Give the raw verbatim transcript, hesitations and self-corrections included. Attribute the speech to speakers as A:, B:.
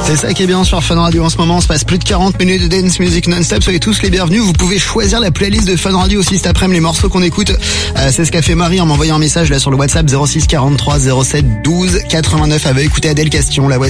A: C'est ça qui est bien sur Fun Radio en ce moment. On se passe plus de quarante minutes de dance music non-stop. Soyez tous les bienvenus. Vous pouvez choisir la playlist de Fun Radio aussi cet après-midi. Les morceaux qu'on écoute, euh, c'est ce qu'a fait Marie en m'envoyant un message là sur le WhatsApp zéro six quarante-trois zéro sept douze quatre-vingt-neuf. Elle avait écouté Adèle Castillon. La